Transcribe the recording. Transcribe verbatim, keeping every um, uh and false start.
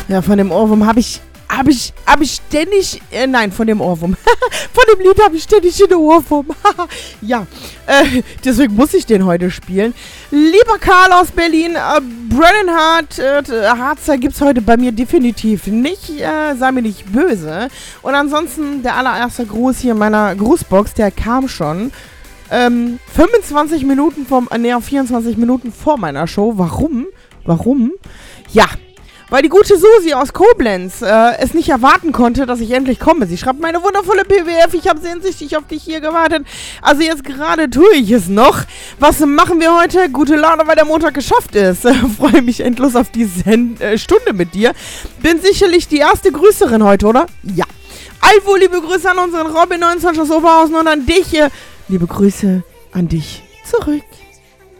Ja, von dem Ohrwurm habe ich, habe ich, habe ich ständig, äh, nein, von dem Ohrwurm. Von dem Lied habe ich ständig den Ohrwurm. Ja, äh, deswegen muss ich den heute spielen. Lieber Karl aus Berlin, äh, Brennan Hart, äh, Harzer gibt's heute bei mir definitiv nicht, äh, sei mir nicht böse. Und ansonsten der allererste Gruß hier in meiner Grußbox, der kam schon. Ähm, fünfundzwanzig Minuten vom, äh, ne, vierundzwanzig Minuten vor meiner Show. Warum? Warum? Ja, weil die gute Susi aus Koblenz äh, es nicht erwarten konnte, dass ich endlich komme. Sie schreibt, meine wundervolle P W F, ich habe sehnsüchtig auf dich hier gewartet. Also jetzt gerade tue ich es noch. Was machen wir heute? Gute Laune, weil der Montag geschafft ist. Äh, freue mich endlos auf die Sen- äh, Stunde mit dir. Bin sicherlich die erste Grüßerin heute, oder? Ja. Allwo, liebe Grüße an unseren Robin neunundzwanzig aus Oberhausen und an dich. Äh, liebe Grüße an dich zurück.